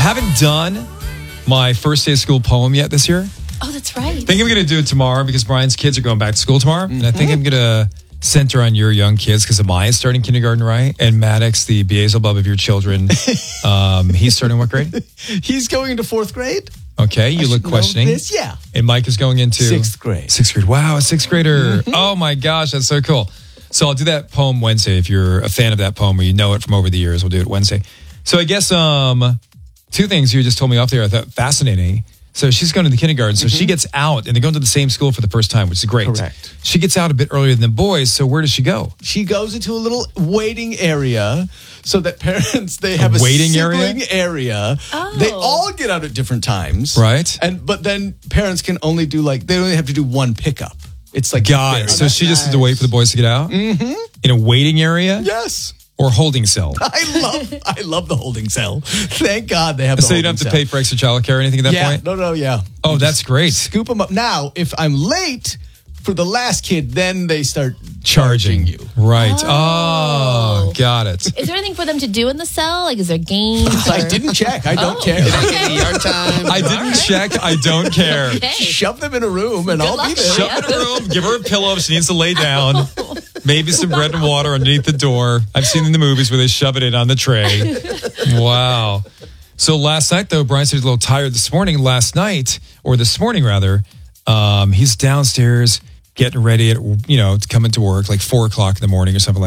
haven't done my first day of school poem yet this year. Oh, that's right. I think I'm going to do it tomorrow because Brian's kids are going back to school tomorrow. And I think I'm going to center on your young kids because Amaya's starting kindergarten, right? And Maddox, the Beelzebub of your children, he's starting what grade? He's going into 4th grade. Okay, you look questioning. Yeah. And Mike is going into 6th grade. 6th grade. Wow, a 6th grader. Oh my gosh, that's so cool. So I'll do that poem Wednesday. If you're a fan of that poem or you know it from over the years, we'll do it Wednesday. So I guess 2 things you just told me off there I thought fascinating. So she's going to the kindergarten. So she gets out and they're going to the same school for the first time, which is great. Correct. She gets out a bit earlier than the boys. So where does she go? She goes into a little waiting area so that parents, they have a waiting sibling area. Oh. They all get out at different times. Right. But then parents can only do they only have to do one pickup. It's like Got it. So she just has to wait for the boys to get out? Mm-hmm. In a waiting area? Yes. Or holding cell? I love the holding cell. Thank God they have the So you holding don't have to cell. pay for extra childcare or anything at that point? Yeah. Oh, that's great. Scoop them up. Now, if I'm late for the last kid, then they start Charging you. Right. Oh, got it. Is there anything for them to do in the cell? Like, is there games? I didn't check. I don't care. ER time. I didn't check. I don't care. Okay. Shove them in a room and I'll be luck. there. Shove her in a room, give her a pillow if she needs to lay down. Maybe some bread and water underneath the door. I've seen in the movies where they shove it in on the tray. Wow. So last night, though, Brian said he's a little tired this morning. Last night, or this morning rather, he's downstairs getting ready to come into work like 4 o'clock in the morning or something like that.